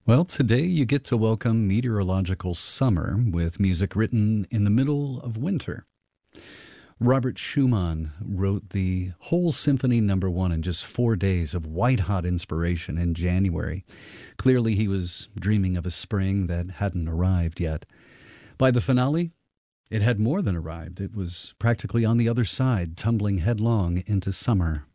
Well, today you get to welcome meteorological summer with music written in the middle of winter. Robert Schumann wrote the whole Symphony Number 1 in just 4 days of white-hot inspiration in January. Clearly he was dreaming of a spring that hadn't arrived yet. By the finale, it had more than arrived. It was practically on the other side, tumbling headlong into summer.